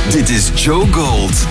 Dit is Joe Gold.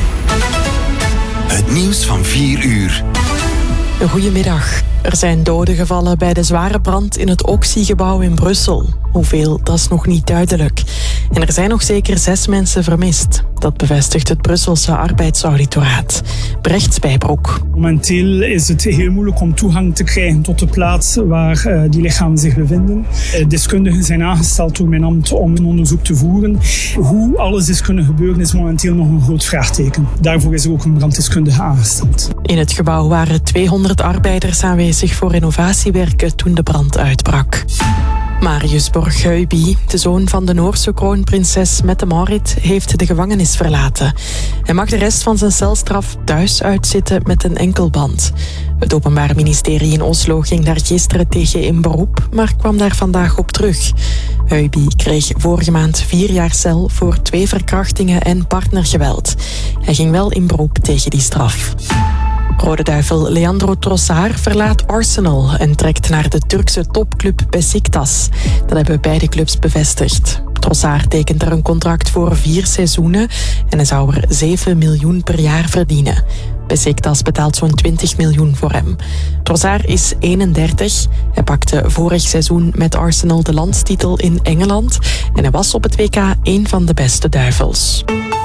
Het nieuws van 4 uur. Goedemiddag. Er zijn doden gevallen bij de zware brand in het Oxy-gebouw in Brussel. Hoeveel, dat is nog niet duidelijk. En er zijn nog zeker 6 mensen vermist. Dat bevestigt het Brusselse arbeidsauditoraat. Brecht Spijbroek. Momenteel is het heel moeilijk om toegang te krijgen tot de plaats waar die lichamen zich bevinden. Deskundigen zijn aangesteld door mijn ambt om een onderzoek te voeren. Hoe alles is kunnen gebeuren is momenteel nog een groot vraagteken. Daarvoor is er ook een branddeskundige aangesteld. In het gebouw waren 200 arbeiders aanwezig voor renovatiewerken toen de brand uitbrak. Marius Borghuiby, de zoon van de Noorse kroonprinses Mette-Marit, heeft de gevangenis verlaten. Hij mag de rest van zijn celstraf thuis uitzitten met een enkelband. Het Openbaar Ministerie in Oslo ging daar gisteren tegen in beroep, maar kwam daar vandaag op terug. Huiby kreeg vorige maand 4 jaar cel voor 2 verkrachtingen en partnergeweld. Hij ging wel in beroep tegen die straf. Rode duivel Leandro Trossard verlaat Arsenal en trekt naar de Turkse topclub Beşiktaş. Dat hebben beide clubs bevestigd. Trossard tekent er een contract voor 4 seizoenen en hij zou er 7 miljoen per jaar verdienen. Beşiktaş betaalt zo'n 20 miljoen voor hem. Trossard is 31. Hij pakte vorig seizoen met Arsenal de landstitel in Engeland en hij was op het WK een van de beste duivels.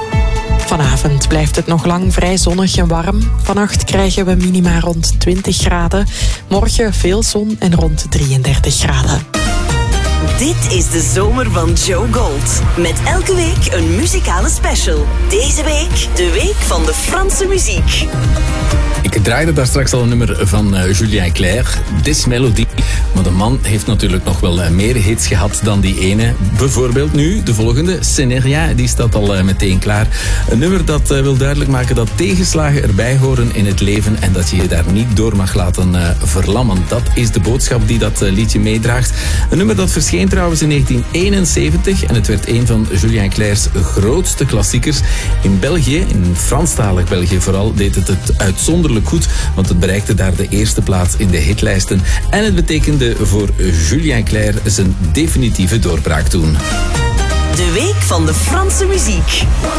Vanavond blijft het nog lang vrij zonnig en warm. Vannacht krijgen we minima rond 20 graden. Morgen veel zon en rond 33 graden. Dit is de zomer van Joe Gold. Met elke week een muzikale special. Deze week de week van de Franse muziek. Ik draaide daar straks al een nummer van Julien Clerc, This Melody. Maar de man heeft natuurlijk nog wel meer hits gehad dan die ene. Bijvoorbeeld nu, de volgende, Seneria, die staat al meteen klaar. Een nummer dat wil duidelijk maken dat tegenslagen erbij horen in het leven en dat je je daar niet door mag laten verlammen. Dat is de boodschap die dat liedje meedraagt. Een nummer dat verscheen trouwens in 1971 en het werd een van Julien Clerc's grootste klassiekers. In België, in Franstalig België vooral, deed het uitzonderlijk goed, want het bereikte daar de eerste plaats in de hitlijsten. En het betekende voor Julien Clerc zijn definitieve doorbraak toen. De week van de Franse muziek.